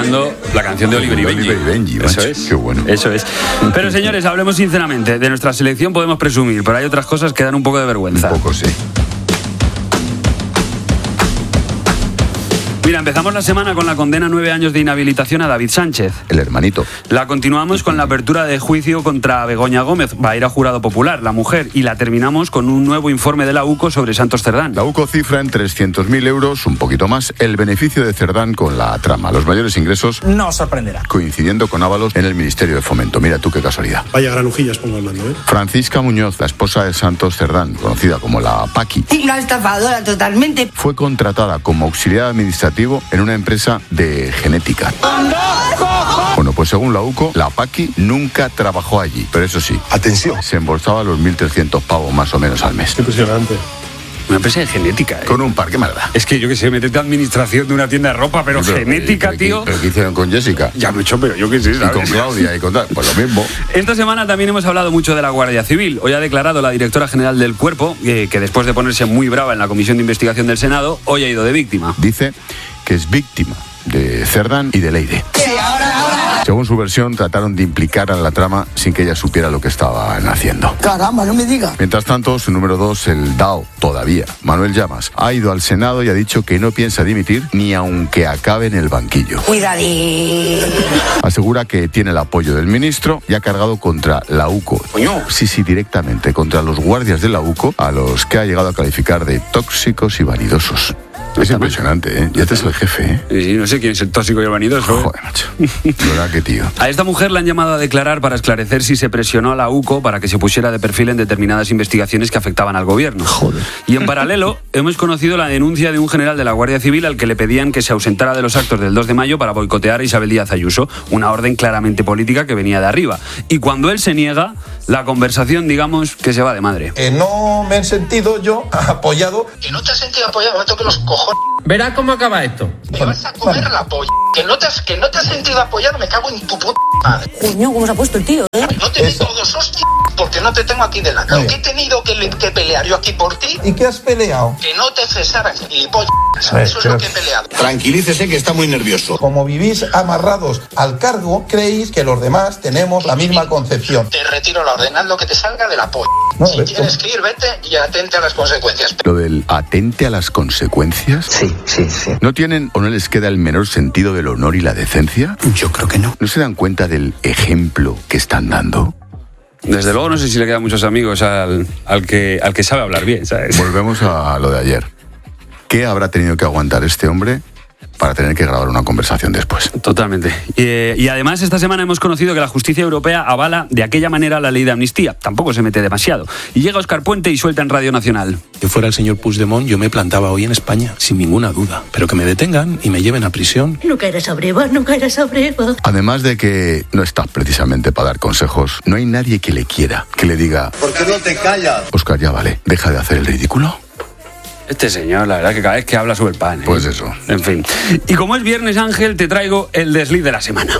escuchando la canción de Oliver y Benji. Eso es. Qué bueno. Eso es. Pero señores, hablemos sinceramente. De nuestra selección podemos presumir, pero hay otras cosas que dan un poco de vergüenza. Un poco, sí. Mira, empezamos la semana con la condena a 9 años de inhabilitación a David Sánchez. El hermanito. La continuamos con la apertura de juicio contra Begoña Gómez. Va a ir a jurado popular, la mujer. Y la terminamos con un nuevo informe de la UCO sobre Santos Cerdán. La UCO cifra en 300.000 euros, un poquito más, el beneficio de Cerdán con la trama. Los mayores ingresos no sorprenderá. Coincidiendo con Ábalos en el Ministerio de Fomento. Mira tú qué casualidad. Vaya granujillas pongo al mando, ¿eh? Francisca Muñoz, la esposa de Santos Cerdán, conocida como la Paqui. Una estafadora totalmente. Fue contratada como auxiliar administrativo en una empresa de genética. Bueno, pues según la UCO, la Paqui nunca trabajó allí. Pero eso sí, atención, se embolsaba los 1.300 pavos más o menos al mes. Impresionante. Una empresa de genética, ¿eh? Con un par, ¿qué más da? Es que yo que sé, métete a administración de una tienda de ropa, pero genética, tío. ¿Pero qué hicieron con Jessica? Ya me he hecho, pero yo qué sé, ¿sabes? Y con Claudia y con tal, pues lo mismo. Esta semana también hemos hablado mucho de la Guardia Civil. Hoy ha declarado la directora general del Cuerpo que después de ponerse muy brava en la Comisión de Investigación del Senado, hoy ha ido de víctima. Dice que es víctima de Cerdán y de Leire. Según su versión, trataron de implicar a la trama sin que ella supiera lo que estaban haciendo. Caramba, no me diga. Mientras tanto, su número 2, el DAO, todavía, Manuel Llamas, ha ido al Senado y ha dicho que no piensa dimitir ni aunque acabe en el banquillo. Cuidadín. Asegura que tiene el apoyo del ministro y ha cargado contra la UCO. Coño. Sí, directamente, contra los guardias de la UCO, a los que ha llegado a calificar de tóxicos y vanidosos. Es impresionante, ¿eh? Ya te es el jefe, ¿eh? Sí, no sé quién es el tóxico y el vanidoso. Joder, macho. ¿Verdad que tío? A esta mujer la han llamado a declarar para esclarecer si se presionó a la UCO para que se pusiera de perfil en determinadas investigaciones que afectaban al gobierno. Joder. Y en paralelo, hemos conocido la denuncia de un general de la Guardia Civil al que le pedían que se ausentara de los actos del 2 de mayo para boicotear a Isabel Díaz Ayuso, una orden claramente política que venía de arriba. Y cuando él se niega, la conversación, digamos, que se va de madre. No me he sentido yo apoyado. Que no te has sentido apoyado, me toque los cojones. Verás cómo acaba esto. Me vas a comer la polla. Que no te has sentido apoyado, me cago en tu puta madre. Coño, ¿cómo se ha puesto el tío, eh? No te digo dos hostias porque no te tengo aquí delante. Lo que he tenido que pelear yo aquí por ti. ¿Y qué has peleado? Que no te cesaras, gilipollas. Eso es lo que he peleado. Tranquilícese que está muy nervioso. Como vivís amarrados al cargo, creéis que los demás tenemos la misma concepción. Te retiro la orden, haz lo que te salga de la polla. No, si tienes que ir, vete y atente a las consecuencias. ¿Lo del atente a las consecuencias? Sí. ¿No tienen o no les queda el menor sentido del honor y la decencia? Yo creo que no. ¿No se dan cuenta del ejemplo que están dando? Desde luego no sé si le quedan muchos amigos al que sabe hablar bien, ¿sabes? Volvemos a lo de ayer. ¿Qué habrá tenido que aguantar este hombre para tener que grabar una conversación después? Totalmente. Y además esta semana hemos conocido que la justicia europea avala de aquella manera la ley de amnistía. Tampoco se mete demasiado. Y llega Óscar Puente y suelta en Radio Nacional. Si fuera el señor Puigdemont, yo me plantaba hoy en España, sin ninguna duda. Pero que me detengan y me lleven a prisión. Nunca eres abreva. Además de que no estás precisamente para dar consejos, no hay nadie que le quiera, que le diga: ¿Por qué no te callas? Óscar, ya vale, deja de hacer el ridículo. Este señor, la verdad que cada vez que habla sube el pan, ¿eh? Pues eso. En fin. Y como es viernes, Ángel, te traigo el desliz de la semana.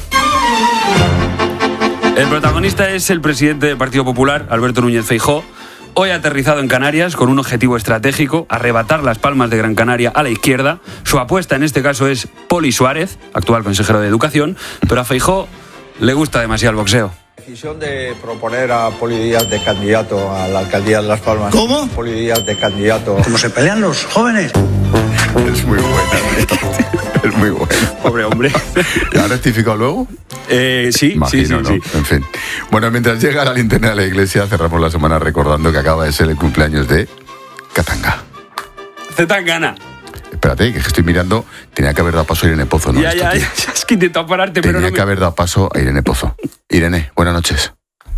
El protagonista es el presidente del Partido Popular, Alberto Núñez Feijóo. Hoy ha aterrizado en Canarias con un objetivo estratégico: arrebatar las palmas de Gran Canaria a la izquierda. Su apuesta en este caso es Poli Suárez, actual consejero de Educación, pero a Feijóo le gusta demasiado el boxeo. La decisión de proponer a Poli Díaz de candidato a la alcaldía de Las Palmas. ¿Cómo? Poli Díaz de candidato. ¿Cómo se pelean los jóvenes? Es muy buena. Es muy buena. Pobre hombre. ¿La ha rectificado luego? Sí, imagino, sí. En fin. Bueno, mientras llega la linterna de la iglesia, cerramos la semana recordando que acaba de ser el cumpleaños de Katanga. Zetangana. Espérate, que estoy mirando. Tenía que haber dado paso a Irene Pozo, ¿no? Ya, es que intento pararte, pero no. Tenía que haber dado paso a Irene Pozo. Irene, buenas noches.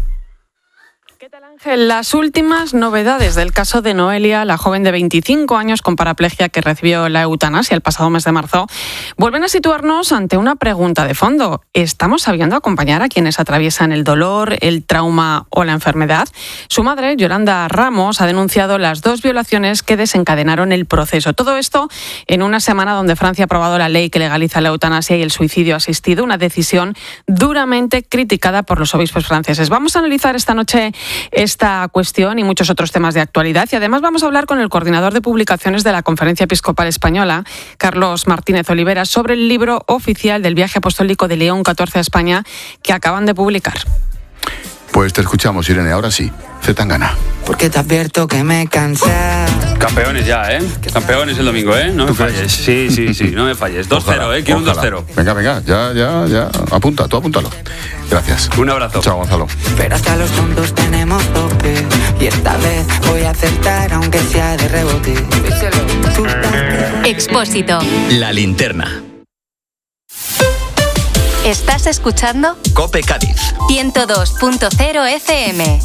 Las últimas novedades del caso de Noelia, la joven de 25 años con paraplegia que recibió la eutanasia el pasado mes de marzo, vuelven a situarnos ante una pregunta de fondo. ¿Estamos sabiendo acompañar a quienes atraviesan el dolor, el trauma o la enfermedad? Su madre, Yolanda Ramos, ha denunciado las 2 violaciones que desencadenaron el proceso. Todo esto en una semana donde Francia ha aprobado la ley que legaliza la eutanasia y el suicidio asistido, una decisión duramente criticada por los obispos franceses. Vamos a analizar esta noche esta cuestión y muchos otros temas de actualidad. Y además vamos a hablar con el coordinador de publicaciones de la Conferencia Episcopal Española, Carlos Martínez Olivera, sobre el libro oficial del viaje apostólico de León XIV a España que acaban de publicar. Pues te escuchamos, Irene, ahora sí. Zetangana. Porque te advierto que me cansé. Campeones ya, ¿eh? Campeones el domingo, ¿eh? No me falles. Sí, no me falles. 2-0, ¿eh? Quiero Ojalá. un 2-0. Venga, ya. Apunta, tú apúntalo. Gracias. Un abrazo. Chao, Gonzalo. Pero hasta los tontos tenemos tope. Y esta vez voy a acertar aunque sea de rebote. Expósito. La linterna. ¿Estás escuchando? COPE Cádiz 102.0 FM.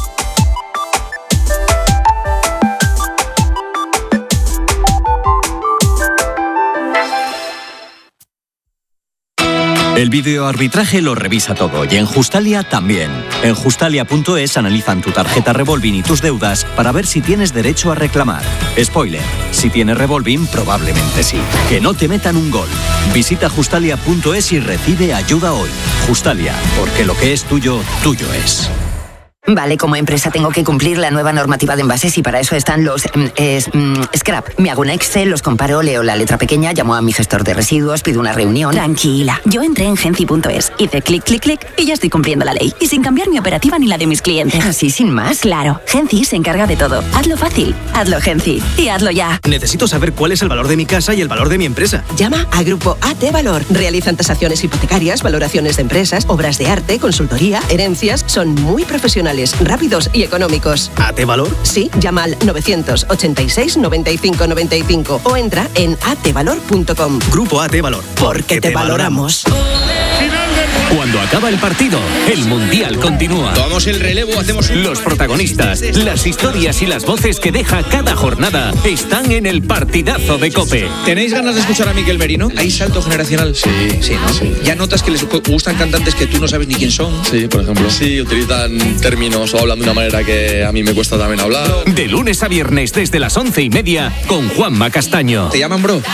El videoarbitraje lo revisa todo y en Justalia también. En Justalia.es analizan tu tarjeta Revolving y tus deudas para ver si tienes derecho a reclamar. Spoiler, si tienes Revolving probablemente sí. Que no te metan un gol. Visita Justalia.es y recibe ayuda hoy. Justalia, porque lo que es tuyo, tuyo es. Vale, como empresa tengo que cumplir la nueva normativa de envases y para eso están los scrap. Me hago un Excel, los comparo, leo la letra pequeña, llamo a mi gestor de residuos, pido una reunión. Tranquila, yo entré en Genci.es, hice clic, clic, clic y ya estoy cumpliendo la ley. Y sin cambiar mi operativa ni la de mis clientes. ¿Así sin más? Claro, Genci se encarga de todo. Hazlo fácil, hazlo Genci y hazlo ya. Necesito saber cuál es el valor de mi casa y el valor de mi empresa. Llama a Grupo AT Valor. Realizan tasaciones hipotecarias, valoraciones de empresas, obras de arte, consultoría, herencias. Son muy profesionales, rápidos y económicos. ¿AT Valor? Sí, llama al 986 95 95 o entra en atvalor.com. Grupo AT Valor. Porque te valoramos. Cuando acaba el partido, el Mundial continúa. Tomamos el relevo, hacemos Los protagonistas, las historias y las voces que deja cada jornada están en el partidazo de COPE. ¿Tenéis ganas de escuchar a Miquel Merino? ¿Hay salto generacional? Sí, ¿no? Sí. ¿Ya notas que les gustan cantantes que tú no sabes ni quién son? Sí, por ejemplo. Sí, utilizan términos o hablan de una manera que a mí me cuesta también hablar. De lunes a viernes desde las 11:30 con Juanma Castaño. ¿Te llaman bro?